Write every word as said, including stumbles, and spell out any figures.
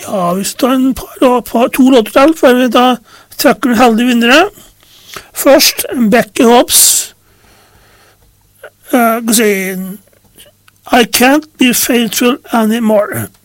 Ja, vi tar en par, par, to låter til, før vi da trekker en heldig vinnere. Først, Becky Hobbs. Uh, I can't be faithful anymore.